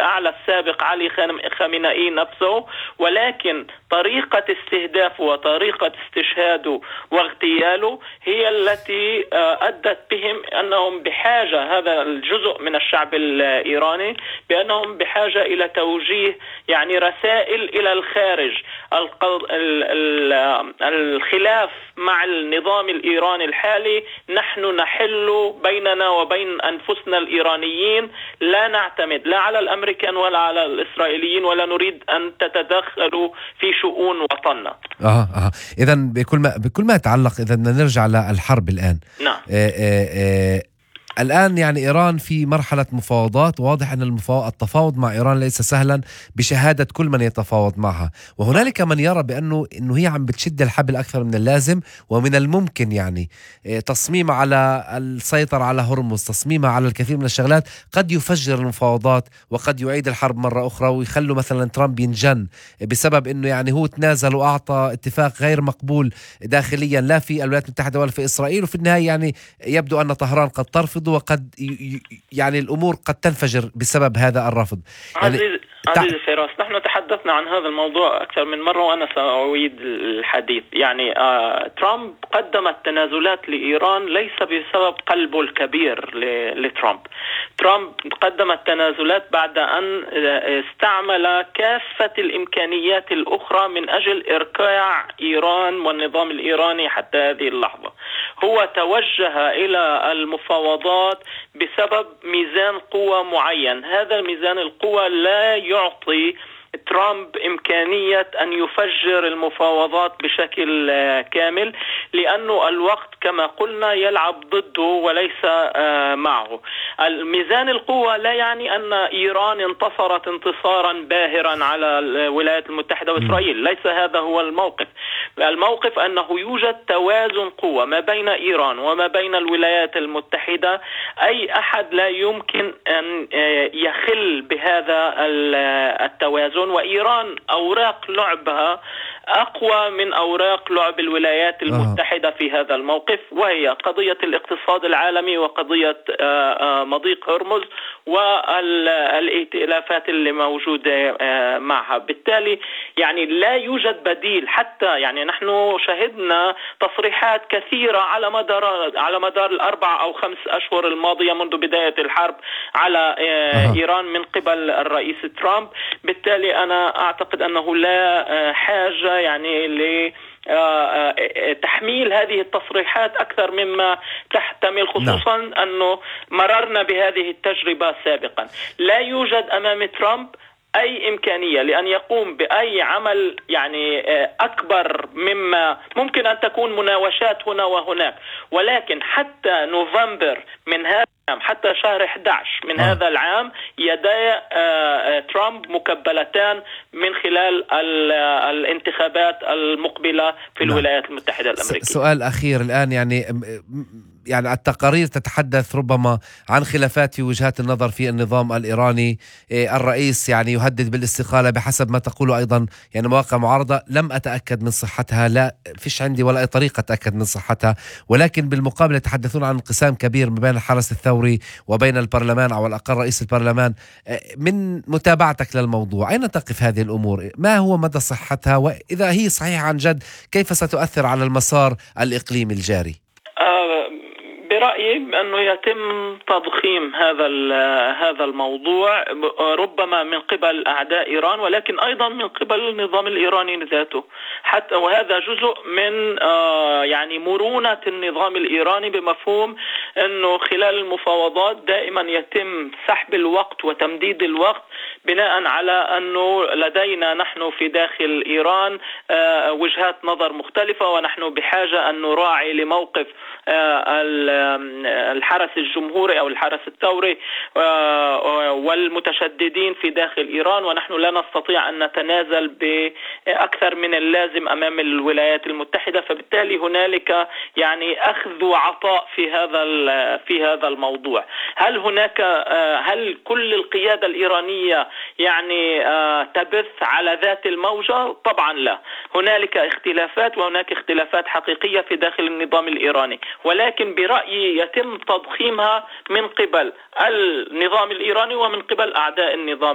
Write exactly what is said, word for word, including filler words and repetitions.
الأعلى السابق علي خامنئي نفسه، ولكن طريقة استهدافه وطريقة استشهاده واغتياله هي التي أدت بهم أنهم بحاجة، هذا الجزء من الشعب الإيراني، بأنهم بحاجة إلى توجيه يعني رسائل إلى الخارج. الخلاف مع النظام الإيراني الحالي نحن نحل بيننا وبين أنفسنا الإيرانيين، لا نعتمد لا على الأمريكان ولا على الإسرائيليين، ولا نريد أن تتدخلوا في شؤون وطننا. آه آه. إذن بكل ما بكل ما يتعلق، إذا نرجع للحرب الآن. نعم. آه آه آه الآن يعني إيران في مرحلة مفاوضات، واضح أن التفاوض مع إيران ليس سهلا بشهادة كل من يتفاوض معها، وهنالك من يرى بأنه إنه هي عم بتشد الحبل أكثر من اللازم، ومن الممكن يعني تصميم على السيطرة على هرمز، تصميمها على الكثير من الشغلات قد يفجر المفاوضات وقد يعيد الحرب مرة أخرى، ويخلوا مثلا ترامب ينجن بسبب أنه يعني هو تنازل وأعطى اتفاق غير مقبول داخليا لا في الولايات المتحدة ولا في إسرائيل، وفي النهاية يعني يبدو أن طهران قد ترفض، وقد يعني الأمور قد تنفجر بسبب هذا الرفض. يعني عزيز عزيزي فراس، نحن تحدثنا عن هذا الموضوع أكثر من مرة وأنا سأعيد الحديث. يعني آه ترامب قدم التنازلات لإيران ليس بسبب قلبه الكبير لترامب. ترامب قدم التنازلات بعد أن استعمل كافة الإمكانيات الأخرى من أجل إركاع إيران والنظام الإيراني حتى هذه اللحظة. هو توجه إلى المفاوضات بسبب ميزان قوة معين، هذا ميزان القوة لا يعطي ترامب إمكانية أن يفجر المفاوضات بشكل كامل، لأنه الوقت كما قلنا يلعب ضده وليس معه. الميزان القوة لا يعني أن إيران انتصرت انتصارا باهرا على الولايات المتحدة وإسرائيل، ليس هذا هو الموقف. الموقف أنه يوجد توازن قوة ما بين إيران وما بين الولايات المتحدة، أي أحد لا يمكن أن يخل بهذا التوازن، وإيران أوراق لعبها أقوى من أوراق لعب الولايات المتحدة في هذا الموقف، وهي قضية الاقتصاد العالمي وقضية مضيق هرمز والائتلافات اللي موجودة معها. بالتالي يعني لا يوجد بديل، حتى يعني نحن شهدنا تصريحات كثيرة على مدار على مدار الأربع أو خمس أشهر الماضية منذ بداية الحرب على إيران من قبل الرئيس ترامب. بالتالي أنا أعتقد أنه لا حاجة يعني ل تحميل هذه التصريحات أكثر مما تحتمل، خصوصا نعم. أنه مررنا بهذه التجربة سابقا. لا يوجد أمام ترامب أي إمكانية لأن يقوم بأي عمل يعني أكبر مما ممكن أن تكون مناوشات هنا وهناك، ولكن حتى نوفمبر من هذا حتى شهر أحد عشر من آه. هذا العام يدي ترامب مكبلتان من خلال الانتخابات المقبلة في نعم. الولايات المتحدة الأمريكية. سؤال أخير الآن، يعني يعني التقارير تتحدث ربما عن خلافات في وجهات النظر في النظام الإيراني. الرئيس يعني يهدد بالاستقالة بحسب ما تقول أيضا يعني مواقع معارضة، لم أتأكد من صحتها، لا فيش عندي ولا أي طريقة أتأكد من صحتها، ولكن بالمقابل يتحدثون عن انقسام كبير ما بين الحرس الثوري وبين البرلمان أو على الأقل رئيس البرلمان. من متابعتك للموضوع أين تقف هذه الأمور؟ ما هو مدى صحتها؟ وإذا هي صحيحة عن جد كيف ستؤثر على المسار الإقليمي الجاري؟ آه برأيي أنه يتم تضخيم هذا هذا الموضوع ربما من قبل أعداء إيران، ولكن أيضا من قبل النظام الإيراني ذاته، حتى وهذا جزء من يعني مرونة النظام الإيراني، بمفهوم أنه خلال المفاوضات دائما يتم سحب الوقت وتمديد الوقت بناء على أنه لدينا نحن في داخل إيران وجهات نظر مختلفة، ونحن بحاجة أن نراعي لموقف الحرس الجمهوري أو الحرس الثوري والمتشددين في داخل إيران، ونحن لا نستطيع أن نتنازل بأكثر من اللازم أمام الولايات المتحدة. فبالتالي هنالك يعني أخذ وعطاء في هذا في هذا الموضوع. هل هناك هل كل القيادة الإيرانية يعني تبث على ذات الموجة؟ طبعا لا، هنالك اختلافات، وهناك اختلافات حقيقية في داخل النظام الإيراني، ولكن برأيي يتم تضخيمها من قبل النظام الإيراني ومن قبل أعداء النظام